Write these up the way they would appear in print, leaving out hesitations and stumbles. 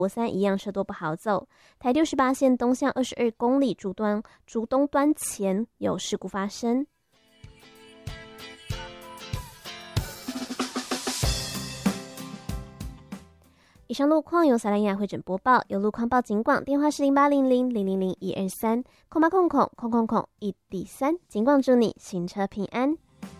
国三一样车多不好走。台68线东向22公里竹东端前有事故发生。以上路况由撒兰雅会诊播报，有路况报警广，电话是0800000123，空1D3，警广祝你行车平安。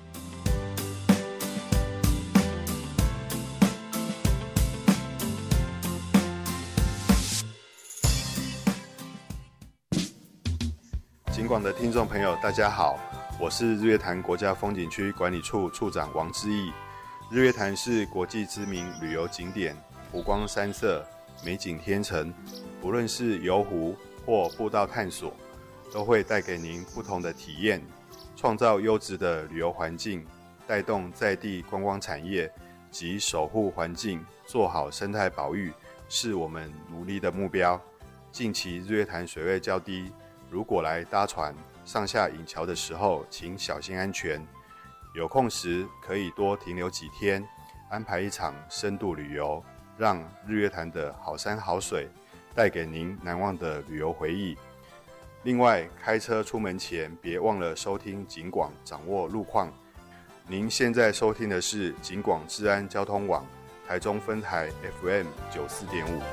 警广的听众朋友大家好，我是日月潭国家风景区管理处处长王志毅。日月潭是国际知名旅游景点，湖光山色，美景天成，不论是游湖或步道探索，都会带给您不同的体验，创造优质的旅游环境，带动在地观光产业及守护环境，做好生态保育，是我们努力的目标。近期日月潭水位较低，如果来搭船上下引桥的时候，请小心安全。有空时可以多停留几天，安排一场深度旅游，让日月潭的好山好水带给您难忘的旅游回忆。另外，开车出门前别忘了收听警广，掌握路况。您现在收听的是警广治安交通网台中分台 FM 94.5。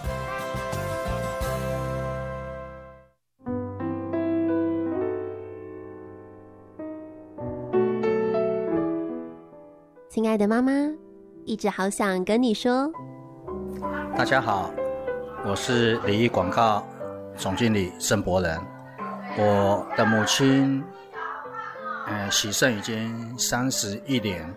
亲爱的妈妈，一直好想跟你说。 大家好，我是礼仪广告总经理盛博仁。我的母亲洗肾已经31年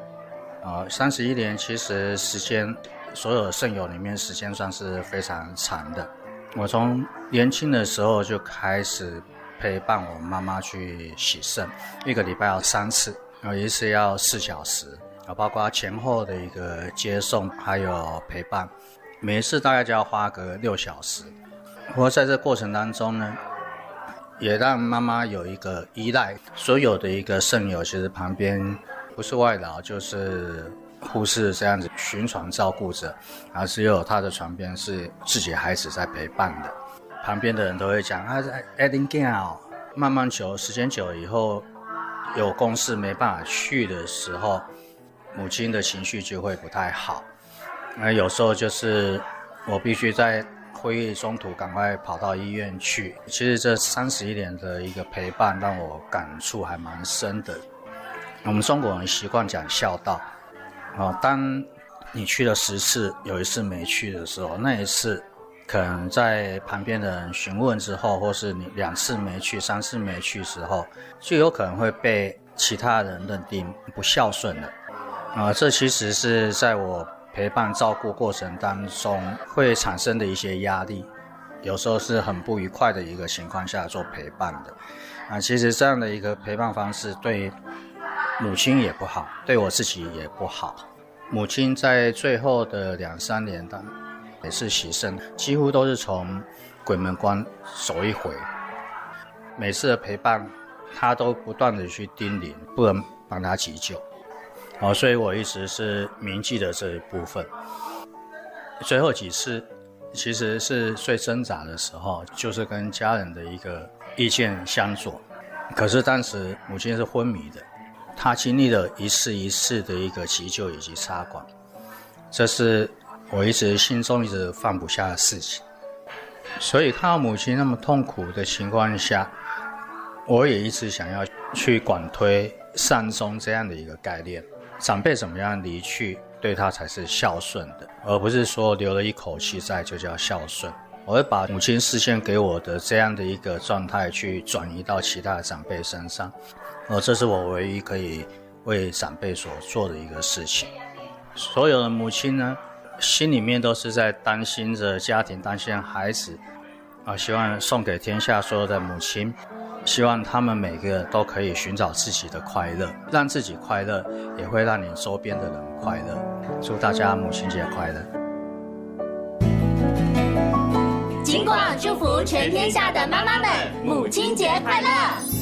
，31年其实时间，所有肾友里面时间算是非常长的。我从年轻的时候就开始陪伴我妈妈去洗肾，一个礼拜要3次，一次要4小时。包括前后的一个接送还有陪伴，每一次大概就要花个6小时。不过在这过程当中呢，也让妈妈有一个依赖，所有的一个肾友其实旁边不是外劳就是护士这样子巡床照顾着，然后只有他的床边是自己孩子在陪伴的。旁边的人都会讲慢慢时间久了以后，有公事没办法去的时候，母亲的情绪就会不太好，有时候就是我必须在会议中途赶快跑到医院去。其实这31年的一个陪伴让我感触还蛮深的。我们中国人习惯讲孝道，当你去了10次，有1次没去的时候，那一次可能在旁边的人询问之后，或是你2次没去、3次没去的时候，就有可能会被其他人认定不孝顺了。这其实是在我陪伴照顾过程当中会产生的一些压力，有时候是很不愉快的一个情况下做陪伴的。其实这样的一个陪伴方式对母亲也不好，对我自己也不好。母亲在最后的2-3年也是洗肾，几乎都是从鬼门关走一回。每次的陪伴，她都不断的去叮咛，不能帮她急救。所以我一直是铭记的这一部分。最后几次其实是最挣扎的时候，就是跟家人的一个意见相左。可是当时母亲是昏迷的，她经历了一次一次的一个急救以及插管，这是我一直心中一直放不下的事情。所以看到母亲那么痛苦的情况下，我也一直想要去广推善终这样的一个概念。长辈怎么样离去，对他才是孝顺的，而不是说留了一口气在就叫孝顺。我会把母亲视线给我的这样的一个状态去转移到其他的长辈身上，这是我唯一可以为长辈所做的一个事情。所有的母亲呢，心里面都是在担心着家庭，担心孩子，希望送给天下所有的母亲，希望他们每个都可以寻找自己的快乐，让自己快乐，也会让你周边的人快乐。祝大家母亲节快乐！ 警广祝福全天下的妈妈们，母亲节快乐！